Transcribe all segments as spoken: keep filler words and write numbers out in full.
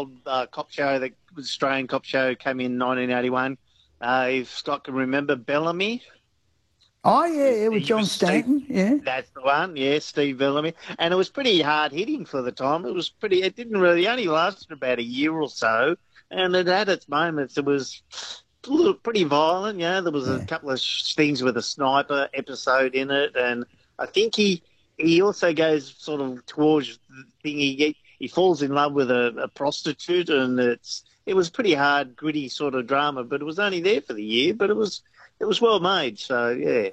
old uh, cop show, that was Australian cop show, came in nineteen eighty-one. Uh, if Scott can remember Bellamy. Oh, yeah, yeah, with He John was Stanton, Steve, yeah. That's the one, yeah, Steve Bellamy. And it was pretty hard hitting for the time. It was pretty, it didn't really, it only lasted about a year or so. And it had its moments. It was a little, pretty violent, yeah. There was Yeah. a couple of things with a sniper episode in it. And I think he he also goes sort of towards the thing, he, he falls in love with a, a prostitute, and it's it was pretty hard, gritty sort of drama, but it was only there for the year, but it was it was well made, so yeah.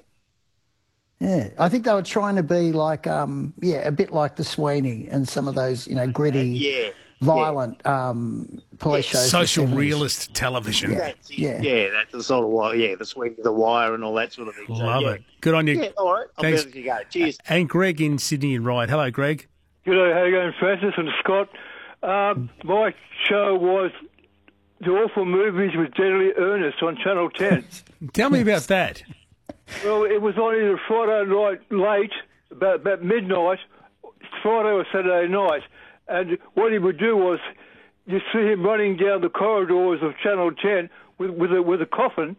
Yeah, I think they were trying to be like, um, yeah, a bit like the Sweeney and some of those, you know, gritty, yeah, violent um, police Yeah. shows. Social of the seventies. realist television. Yeah. That's it. Yeah. Yeah, that's the sort of wire, yeah, the swing of the wire and all that sort of thing. So, Love yeah. it. Good on you. Yeah, all right. I'll Thanks. let you go. Cheers. And Greg in Sydney and Ryde. Hello, Greg. G'day, how you going, Francis and Scott? Um, my show was The Awful Movies with Deadly Ernest on Channel ten. Tell me about that. Well, it was on either Friday night late, about, about midnight, Friday or Saturday night. And what he would do was, you see him running down the corridors of Channel ten with, with, a, with a coffin,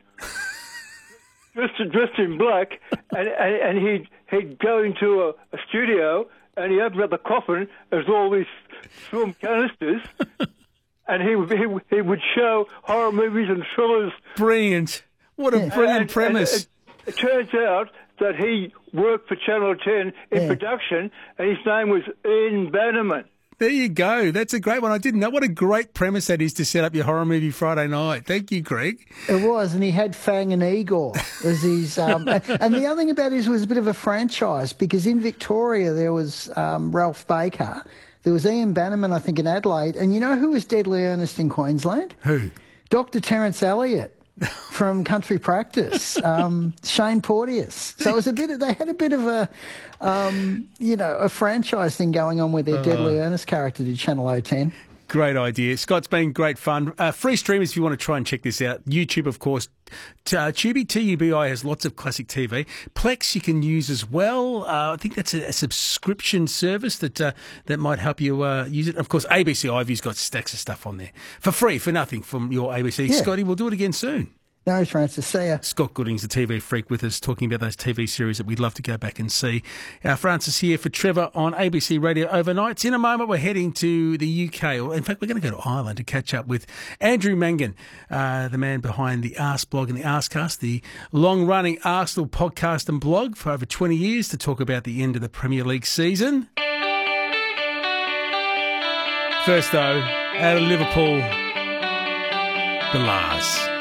dressed, dressed in black, and, and, and he'd, he'd go into a, a studio, and he opened up the coffin, there's all these film canisters, and he, would- he, would- he would show horror movies and thrillers. Brilliant. What a brilliant And- premise. and it, it turns out that he worked for Channel ten in Yeah. production, and his name was Ian Bannerman. There you go. That's a great one. I didn't know what a great premise that is to set up your horror movie Friday night. Thank you, Greg. It was, and he had Fang and Igor as his. Um, and the other thing about it is, it was a bit of a franchise, because in Victoria there was um, Ralph Baker, there was Ian Bannerman, I think, in Adelaide, and you know who was Deadly Ernest in Queensland? Who? Doctor Terence Elliott from Country Practice, um, Shane Porteous. So it was a bit of, they had a bit of a, um, you know, a franchise thing going on with their Deadly Ernest character to Channel O ten. Great idea. Scott's been great fun. Uh, free streamers if you want to try and check this out. YouTube, of course. T- uh, Tubi, T U B I, has lots of classic T V. Plex you can use as well. Uh, I think that's a, a subscription service that uh, that might help you uh, use it. Of course, A B C iView's got stacks of stuff on there. For free, for nothing, from your A B C. Yeah. Scotty, we'll do it again soon. No, Francis, see ya. Scott Gooding's the T V freak with us, talking about those T V series that we'd love to go back and see. Uh, Francis here for Trevor on A B C Radio Overnights. In a moment, we're heading to the U K. Or in fact, we're going to go to Ireland to catch up with Andrew Mangan, uh, the man behind the Arse blog and the Arsecast, the long-running Arsenal podcast and blog for over twenty years, to talk about the end of the Premier League season. First, though, out of Liverpool, the Lars.